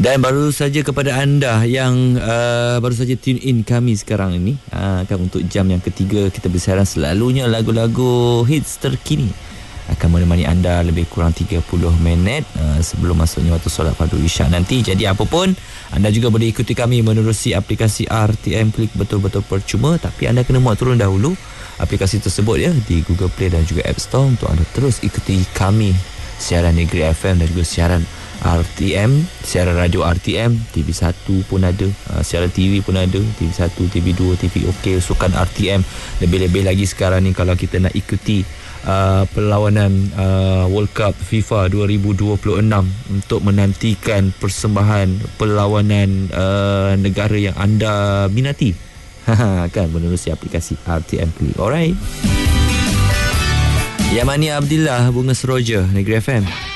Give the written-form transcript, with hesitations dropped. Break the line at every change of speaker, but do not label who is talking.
Dan baru saja kepada anda yang baru saja tune in kami sekarang ini, kan untuk jam yang ketiga kita bersiaran, selalunya lagu-lagu hits terkini akan menemani anda lebih kurang 30 minit sebelum masuknya waktu solat fardu isyak nanti. Jadi apa pun, anda juga boleh ikuti kami menerusi aplikasi RTM Klik, betul-betul percuma, tapi anda kena muat turun dahulu aplikasi tersebut ya di Google Play dan juga App Store untuk anda terus ikuti kami, siaran Negeri FM dan juga siaran RTM, siaran radio RTM, TV1 pun ada, siaran TV pun ada, TV1, TV2, TV OK, sukan RTM. Lebih-lebih lagi sekarang ni kalau kita nak ikuti perlawanan World Cup FIFA 2026 untuk menantikan persembahan perlawanan negara yang anda minati, kan menerusi aplikasi RTM Klik. Alright. Yamani Abdillah, Bunga Seroja, Negeri FM.